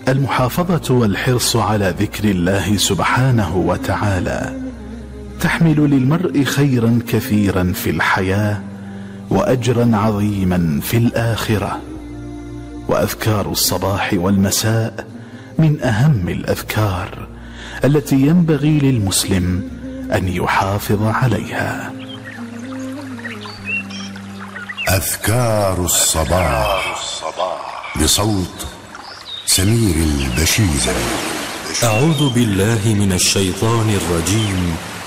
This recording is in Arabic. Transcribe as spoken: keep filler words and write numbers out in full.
المحافظة والحرص على ذكر الله سبحانه وتعالى تحمل للمرء خيرا كثيرا في الحياة وأجرا عظيما في الآخرة. وأذكار الصباح والمساء من أهم الأذكار التي ينبغي للمسلم أن يحافظ عليها. أذكار الصباح بصوت سمير البشير. أعوذ بالله من الشيطان الرجيم.